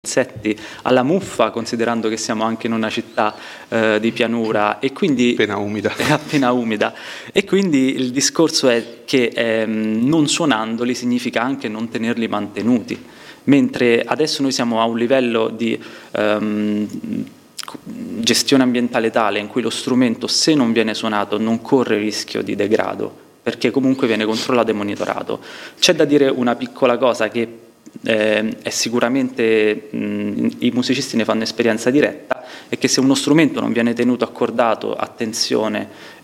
insetti alla muffa, considerando che siamo anche in una città di pianura e quindi appena umida. E quindi il discorso è che non suonandoli significa anche non tenerli mantenuti, mentre adesso noi siamo a un livello di gestione ambientale tale in cui lo strumento, se non viene suonato, non corre rischio di degrado, perché comunque viene controllato e monitorato. C'è da dire una piccola cosa che è sicuramente i musicisti ne fanno esperienza diretta, è che se uno strumento non viene tenuto accordato attenzione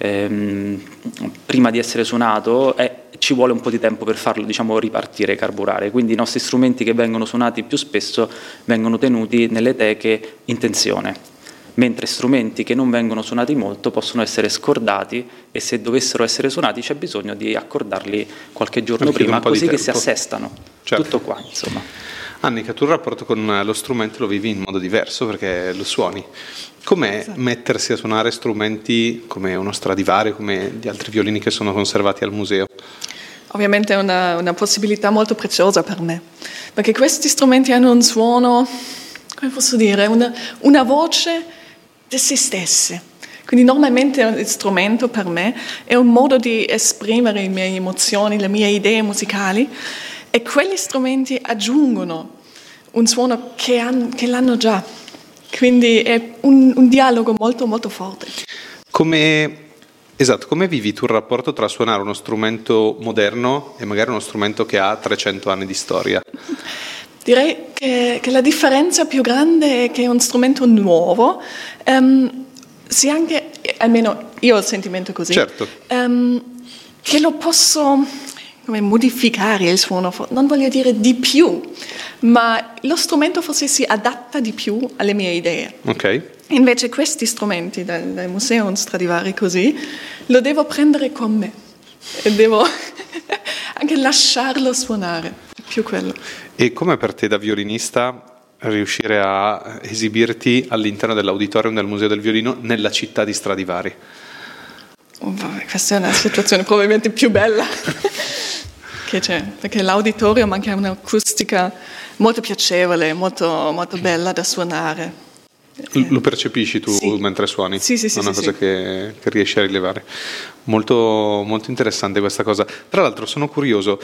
prima di essere suonato, ci vuole un po' di tempo per farlo, diciamo, ripartire, carburare. Quindi i nostri strumenti che vengono suonati più spesso vengono tenuti nelle teche in tensione, mentre strumenti che non vengono suonati molto possono essere scordati e se dovessero essere suonati c'è bisogno di accordarli qualche giorno prima, così che si assestano. Certo. Tutto qua, insomma. Annika, tu il rapporto con lo strumento lo vivi in modo diverso perché lo suoni. Com'è mettersi a suonare strumenti come uno Stradivari, come gli altri violini che sono conservati al museo? Ovviamente è una possibilità molto preziosa per me, perché questi strumenti hanno un suono, come posso dire, una voce di se stesse. Quindi normalmente lo strumento per me è un modo di esprimere le mie emozioni, le mie idee musicali, e quegli strumenti aggiungono un suono che l'hanno già. Quindi è un dialogo molto molto forte. Come vivi tu il rapporto tra suonare uno strumento moderno e magari uno strumento che ha 300 anni di storia? Direi che la differenza più grande è che un strumento nuovo sia anche, almeno io ho il sentimento così, certo, che lo posso modificare il suono, non voglio dire di più, ma lo strumento forse si adatta di più alle mie idee. Ok. Invece questi strumenti dal museo Stradivari così, lo devo prendere con me e devo anche lasciarlo suonare, più quello. E come per te da violinista riuscire a esibirti all'interno dell'auditorium del Museo del Violino nella città di Stradivari? Questa è una situazione probabilmente più bella che c'è, perché l'auditorium anche ha un'acustica molto piacevole, molto, molto bella da suonare. Lo percepisci tu sì. mentre suoni? Sì, è una cosa che riesci a rilevare. Molto, molto interessante questa cosa. Tra l'altro sono curioso,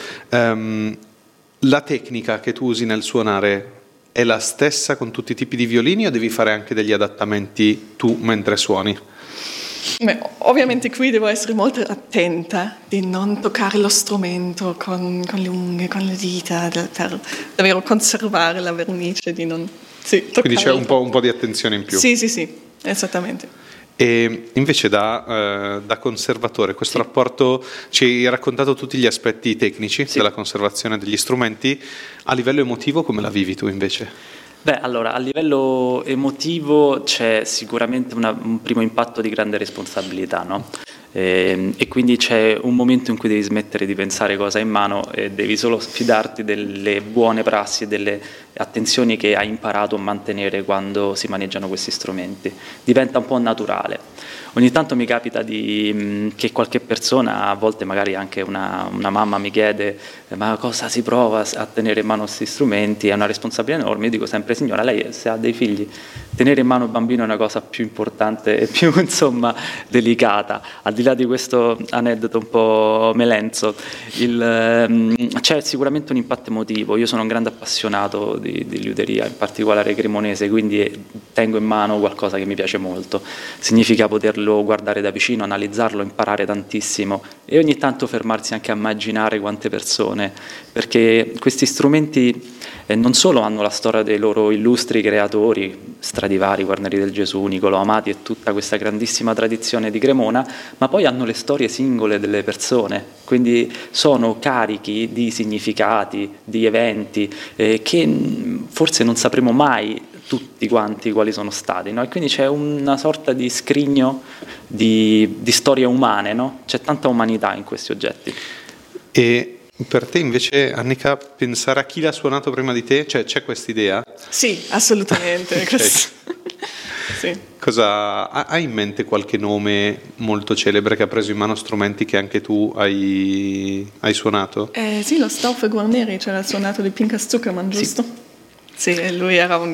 la tecnica che tu usi nel suonare è la stessa con tutti i tipi di violini o devi fare anche degli adattamenti tu mentre suoni? Beh, ovviamente qui devo essere molto attenta di non toccare lo strumento con le unghie, con le dita, per davvero conservare la vernice, di non Quindi c'è un po' di attenzione in più. Sì, esattamente. E invece da conservatore, questo rapporto, ci hai raccontato tutti gli aspetti tecnici della conservazione degli strumenti, a livello emotivo come la vivi tu invece? Beh, allora, a livello emotivo c'è sicuramente un primo impatto di grande responsabilità, no? E quindi c'è un momento in cui devi smettere di pensare cosa hai in mano e devi solo fidarti delle buone prassi e delle attenzioni che hai imparato a mantenere quando si maneggiano questi strumenti. Diventa un po' naturale. Ogni tanto mi capita che qualche persona, a volte magari anche una mamma, mi chiede ma cosa si prova a tenere in mano questi strumenti? È una responsabilità enorme. Io dico sempre: signora, lei se ha dei figli, tenere in mano un bambino è una cosa più importante e più delicata. Al di là di questo aneddoto un po' melenzo, c'è sicuramente un impatto emotivo. Io sono un grande appassionato di liuteria, in particolare cremonese, quindi tengo in mano qualcosa che mi piace molto. Significa poterlo guardare da vicino, analizzarlo, imparare tantissimo e ogni tanto fermarsi anche a immaginare quante persone, perché questi strumenti non solo hanno la storia dei loro illustri creatori, Stradivari, Guarneri del Gesù, Niccolò Amati e tutta questa grandissima tradizione di Cremona, ma poi hanno le storie singole delle persone, quindi sono carichi di significati, di eventi che forse non sapremo mai tutti quanti quali sono stati, no? E quindi c'è una sorta di scrigno di storie umane, no? C'è tanta umanità in questi oggetti. E per te invece, Annika, pensare a chi l'ha suonato prima di te, cioè c'è questa idea? Sì, assolutamente. Okay. Sì. Hai in mente qualche nome molto celebre che ha preso in mano strumenti che anche tu hai suonato? Sì, lo Staufer Guarneri, cioè l'ha suonato di Pinkas Zuckerman, giusto? Sì, lui era un